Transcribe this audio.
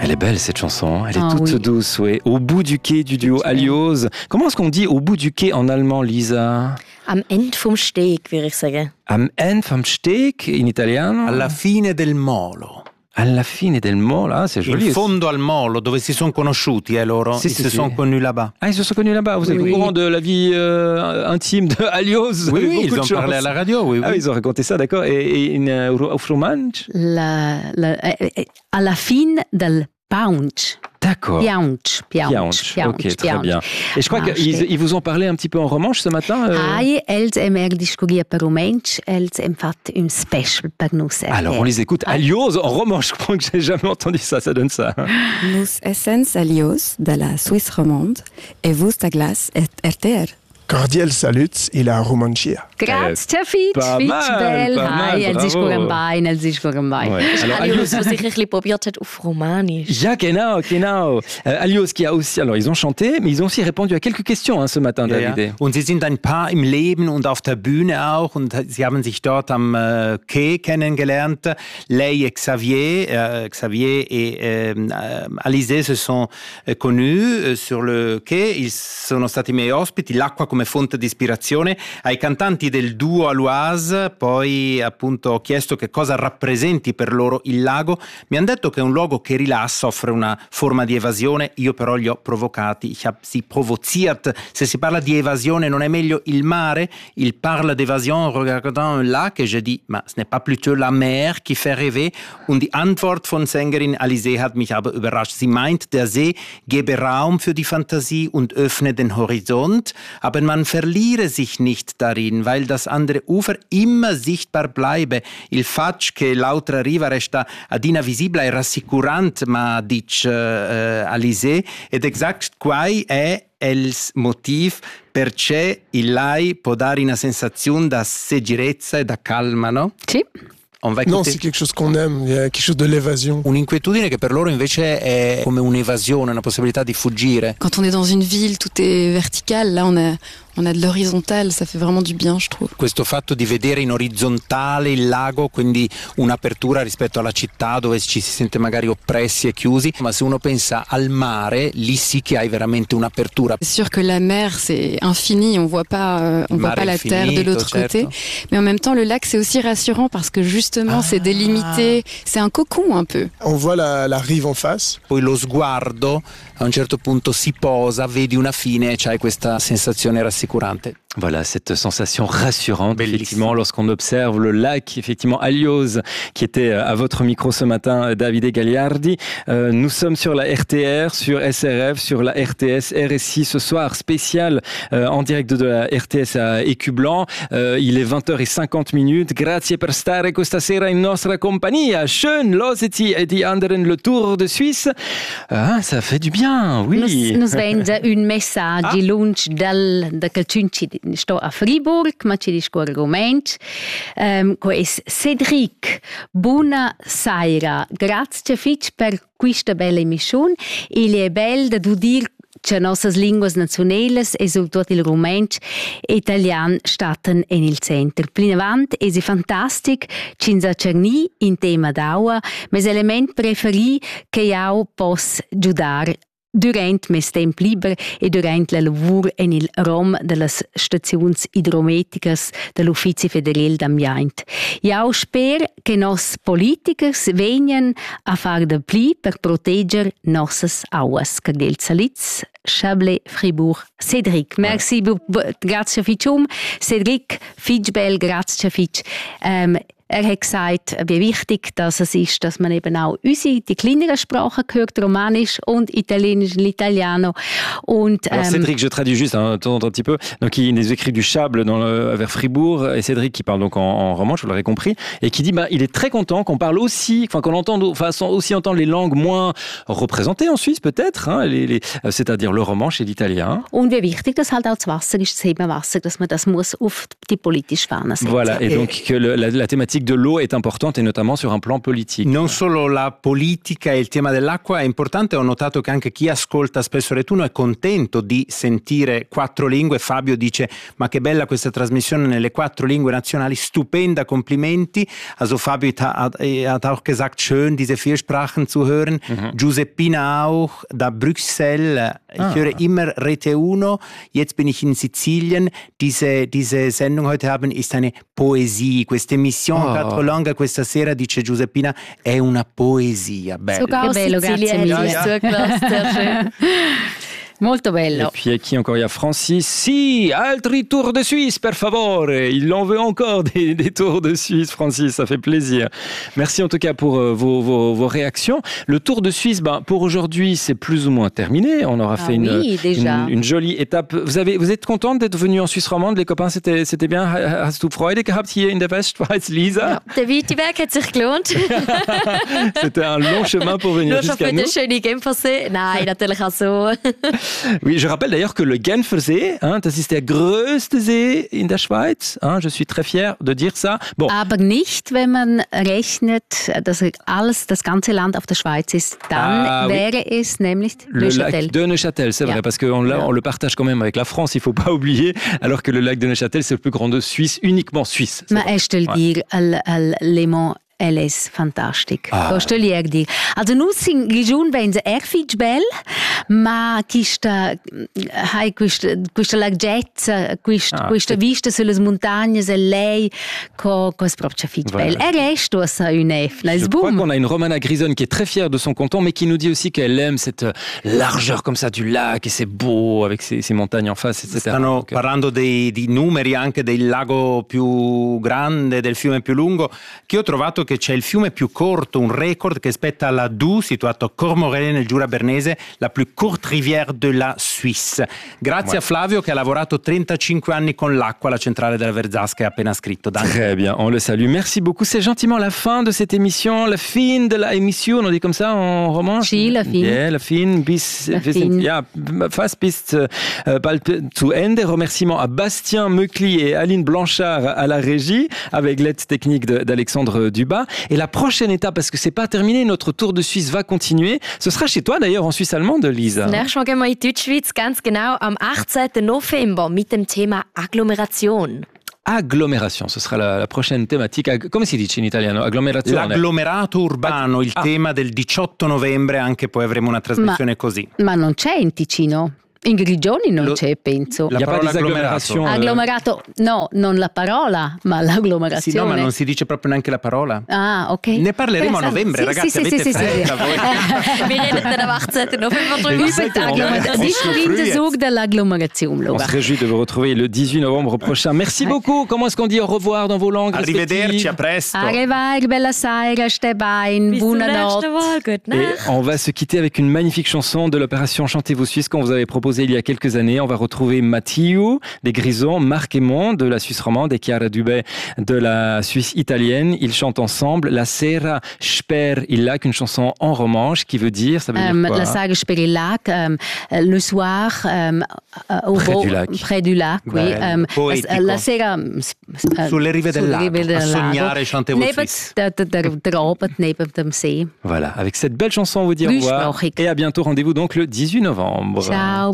Elle est belle cette chanson, elle est toute douce, oui. Au bout du quai du duo Alios. Comment est-ce qu'on dit au bout du quai en allemand, Lisa? Am Ende vom Steg, würde ich sagen. Am Ende vom Steg, in italiano? Alla fine del molo. Alla fine del molo, ah, c'est joli. In fondo al molo, dove si sono conosciuti, loro. Ils se sont connus là-bas. Ah, ils se sont connus là-bas. Vous êtes au courant de la vie intime de Alios? Oui, ils ont parlé à la radio, oui. Ah, ils ont raconté ça, d'accord. Et auf Romansch? Alla fine del Paunch. D'accord. Piaunch. Ok, très bien. Et je crois qu'ils vous ont parlé un petit peu en romanche ce matin. Els discuter per romanche, els fait un special per nous. Alors on les écoute. Alios en romanche, je crois que j'ai jamais entendu ça, ça donne ça. Nous essens Alios de la Suisse romande et vous ta glace RTR. Cordial salut et la romancia. Grazie, Fitch bell. Hi, els ist gut bei. Alors Alios, was ich ein bisschen probiert hat auf Romanisch. Ja, genau. Alios qui a aussi, alors ils ont chanté, mais ils ont aussi répondu à quelques questions ce matin, David. Ja. Und sie sind ein Paar im Leben und auf der Bühne auch und sie haben sich dort am Quai kennengelernt. Lei et Xavier et Alizé se sont connus sur le quai. Ils sono stati miei ospiti. L'acqua come fonte di ispirazione. Ai cantanti del duo Aloise poi appunto ho chiesto che cosa rappresenti per loro il lago. Mi hanno detto che è un luogo che rilassa, offre una forma di evasione. Io però li ho provocati, ich habe sie provoziert. Se si parla di evasione non è meglio il mare? Il parle d'évasion en regardant un lac et je dis, ma ce n'est pas plutôt la mer qui fait rêver? Und die Antwort von Sängerin Alizé hat mich aber überrascht. Sie meint, der See gebe Raum für die Fantasie und öffne den Horizont, aber man verliere sich nicht darin, weil das andere Ufer immer sichtbar bleibe. Il fatto che l'altra riva resta ad invisibile è rassicurante, ma dice Alizé, ed exact quai è il motivo perché il lei può dare una sensazione da sicurezza e da calma, no? Sì. Non, c'est quelque chose qu'on aime, il y a quelque chose de l'évasion. Un'inquietudine che per loro invece è come un'evasione, una possibilità di fuggire. Quand on est dans une ville, tout est vertical. Là, on a de l'horizontale, ça fait vraiment du bien, je trouve. Questo fatto di vedere in orizzontale il lago, quindi un'apertura rispetto alla città dove ci si sente magari oppressi e chiusi, ma se uno pensa al mare, lì sì che hai veramente un'apertura. C'est sûr que la mer, c'est infini, on voit pas la terre de l'autre côté, mais en même temps, le lac, c'est aussi rassurant parce que justement, c'est délimité, c'est un cocon un peu. On voit la rive en face. Poi lo sguardo a un certo punto si posa, vedi una fine e c'hai questa sensazione rassicurante. Voilà, cette sensation rassurante, effectivement, lorsqu'on observe le lac, effectivement, Alios, qui était à votre micro ce matin, Davide Gagliardi. Nous sommes sur la RTR, sur SRF, sur la RTS, RSI, ce soir, spécial, en direct de la RTS à Écublanc. Il est 20h50. Grazie per stare questa sera in nostra compagnia. Schön, loseti e die anderen le Tour de Suisse. Ah, ça fait du bien, oui. Nous vende un messaggio lunch da Calciunci sto a Fribourg, ma ci discorre romansch. Questo Cedric, buona sera. Grazie fitch per questa bella emissione. Il è bello da dire che nostre lingue nazionali e soprattutto il romansch e italiano stanno nel centro. Più avanti è fantastico, ci cerni in tema d'aua, ma l'elemento preferito che io posso aiutare durante il tempo libero e durante il lavoro nel ROM delle stazioni idrometriche dell'Uffizio Federale d'Ambiente. Io spero che i nostri politici vengano a fare di più per proteggere le nostre acque. Che Salitz, Chablais, Fribourg, Cédric. Merci, grazie Fitchum. Cédric, Fitchbel, grazie Fitch. Hat gesagt, wie wichtig das ist, dass man eben auch die kleineren Sprachen hört, Romanisch und Italienisch, l'italiano. Alors Cédric, je traduis juste un petit peu. Donc il nous écrit du Chable vers Fribourg et Cédric qui parle donc en romanche, vous l'aurez compris, et qui dit il est très content qu'on parle aussi, qu'on entende, aussi entendre les langues moins représentées en Suisse peut-être, c'est-à-dire le romanche et l'italien. Und wie wichtig das halt auch das Wasser ist, das Hebenwasser, dass man das muss auf die politische Fahne setzen. Voilà, et donc que la thématique thématique de l'eau est importante et notamment sur un plan politique. Non solo la politica e il tema dell'acqua è importante, ho notato che anche chi ascolta spesso Retuno è contento di sentire 4 lingue. Fabio dice: ma che bella questa trasmissione nelle 4 lingue nazionali, stupenda, complimenti. Also Fabio hat auch gesagt, schön diese 4 Sprachen zu hören. Giuseppina auch, da Bruxelles, ich höre immer Rete Uno, jetzt bin ich in Sizilien. Diese Sendung heute Abend ist eine Poesie, questa emissione 4 langue questa sera, dice Giuseppina, è una poesia. Bello. Sogar bello, grazie mille. Sehr schön. Molto bello. Et puis avec qui encore? Il y a Francis. Si, altri tour de Suisse, per favore. Il en veut encore des tours de Suisse, Francis. Ça fait plaisir. Merci en tout cas pour vos réactions. Le tour de Suisse, pour aujourd'hui, c'est plus ou moins terminé. On aura fait une jolie étape. Vous êtes contente d'être venue en Suisse romande? Les copains, c'était bien. Hast du Freude gehabt hier in der Westschweiz, Lisa? Ja, der weite Weg hat sich gelohnt. C'était un long chemin pour venir jusqu'à nous. Nur schon für den schönen Genfersee? Nein, natürlich auch so. Oui, je rappelle d'ailleurs que le Genfersee, das ist der größte See in der Schweiz. Je suis très fier de dire ça. Bon. Aber nicht, wenn man rechnet, dass das ganze Land auf der Schweiz ist. Dann wäre es nämlich le lac de Neuchâtel, c'est vrai, parce qu'on on le partage quand même avec la France, il ne faut pas oublier, alors que le lac de Neuchâtel, c'est le plus grand de Suisse, uniquement suisse. Ma je dire, le mont elle est fantastique. Questo gli è dire. Also noi in regione vengono erfig bel, ma questa larghezza, questa vista sulle montagne, c'est lei che proprio fig bel. E resto a un'efna. Je crois qu'on a une Romana Grisone qui est très fière de son canton, mais qui nous dit aussi qu'elle aime cette largeur comme ça du lac et c'est beau avec ces montagnes en face, etc. Stanno parlando di numeri anche del lago più grande, del fiume più lungo, che ho trovato che c'è il fiume più corto, un record che spetta alla Doue, situato a Cormorelle nel Giura Bernese, la più courte rivière de la Suisse. Grazie a Flavio che ha lavorato 35 anni con l'acqua alla centrale della Verzasca e ha appena scritto. Très bien, on le salue. Merci beaucoup. C'est gentiment la fin de cette émission, la fin de la émission, on dit comme ça en roman? Si, la fin. Yeah, la fin, fast bis bald zu Ende. Remerciements à Bastien Meucli et Aline Blanchard à la régie, avec l'aide technique d'Alexandre Dubas. Et la prochaine étape, parce que c'est pas terminé, notre tour de Suisse va continuer. Ce sera chez toi d'ailleurs en Suisse allemande, Lisa. Nächstes Mal gehen wir in die Deutschschweiz, ganz genau am 18. November mit dem Thema Agglomeration. Agglomération, ce sera la prochaine thématique. Come si dice in italiano? Agglomerazione. L'agglomerato urbano, il tema del 18 novembre, anche poi avremo una trasmissione così. Ma non c'è in Ticino? In Grigioni non c'è, penso. La parola agglomerazione. Agglomerato, no, non la parola, ma l'agglomerazione. Sì, no, ma non si dice proprio neanche la parola. Ah, ok. Ne parleremo a novembre, ragazzi, avete fretta voi. Wir reden dann am 18. November drüber. Disco de l'agglomération. On se réjouit de vous retrouver le 18 novembre prochain. Merci beaucoup. Comment est-ce qu'on dit au revoir dans vos langues Arrivederci, a presto. Arrivederci, bella sera, Stebein, buonanotte. Et on va se quitter avec une magnifique chanson de l'opération Chantez vos Suisses qu'on vous avait proposée il y a quelques années. On va retrouver Mathieu des Grisons, Marc Aymon de la Suisse romande et Chiara Dubé de la Suisse italienne. Ils chantent ensemble La Sera sper il lac, une chanson en romanche qui veut dire, ça veut dire quoi? La Sera sper il lac, le soir près du lac, oui. La Sera sulle rive del lago, a sognare Chantez vos Suisses. Neben dem See. Voilà, avec cette belle chanson on vous dit au revoir et à bientôt. Rendez-vous donc le 18 novembre. Ciao.